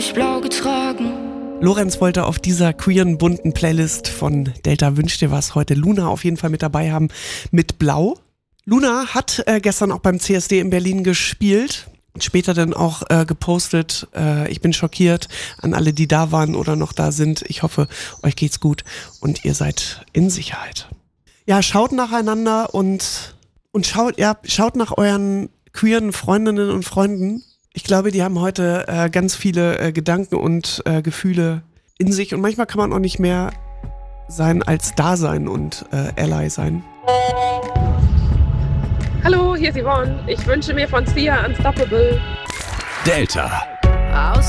Blau getragen. Lorenz wollte auf dieser queeren, bunten Playlist von Delta Wünsch dir was heute Luna auf jeden Fall mit dabei haben mit Blau. Luna hat gestern auch beim CSD in Berlin gespielt und später dann auch gepostet, ich bin schockiert an alle, die da waren oder noch da sind. Ich hoffe, euch geht's gut und ihr seid in Sicherheit. Ja, schaut nacheinander und schaut nach euren queeren Freundinnen und Freunden. Ich glaube, die haben heute ganz viele Gedanken und Gefühle in sich und manchmal kann man auch nicht mehr sein als da sein und Ally sein. Hallo, hier ist Yvonne. Ich wünsche mir von Sia Unstoppable. Delta. Aus